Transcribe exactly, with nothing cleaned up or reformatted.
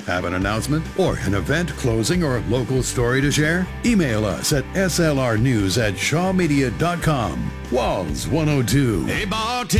Have an announcement or an event closing or local story to share? Email us at s l r news at shaw media dot com. Walls one oh two. Hey, bartender.